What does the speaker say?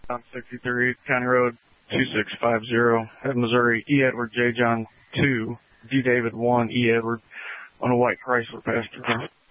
on 63, County Road 2650, at Missouri, E. Edward J. John 2, D. David 1, E. Edward, on a white Chrysler passenger car.